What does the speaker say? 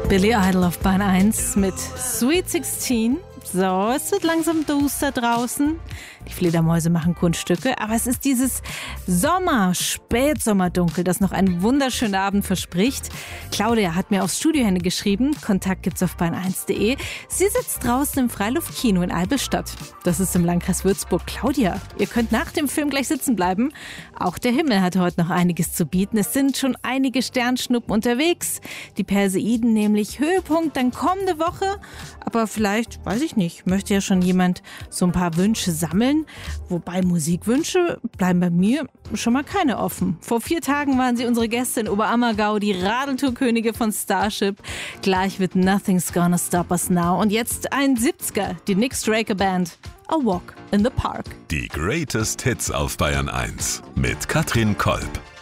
Billy Idol auf Bahn 1 mit Sweet 16. So, es wird langsam duster draußen. Die Fledermäuse machen Kunststücke, aber es ist dieses Spätsommerdunkel, das noch einen wunderschönen Abend verspricht. Claudia hat mir aufs Studiohandy geschrieben, Kontakt gibt's auf bahn1.de. Sie sitzt draußen im Freiluftkino in Albestadt. Das ist im Landkreis Würzburg. Claudia, ihr könnt nach dem Film gleich sitzen bleiben. Auch der Himmel hat heute noch einiges zu bieten. Es sind schon einige Sternschnuppen unterwegs. Die Perseiden nämlich Höhepunkt dann kommende Woche. Aber vielleicht, weiß ich nicht, möchte ja schon jemand so ein paar Wünsche sammeln. Wobei Musikwünsche bleiben bei mir schon mal keine offen. Vor 4 Tagen waren sie unsere Gäste in Oberammergau, die Radeltourkönige von Starship. Gleich wird Nothing's Gonna Stop Us Now. Und jetzt ein 70er, die Nick Straker Band, A Walk in the Park. Die Greatest Hits auf Bayern 1 mit Katrin Kolb.